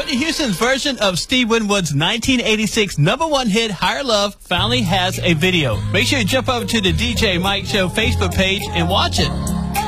Whitney Houston's version of Steve Winwood's 1986 #1 hit, Higher Love, finally has a video. Make sure you jump over to the DJ Mike Show Facebook page and watch it.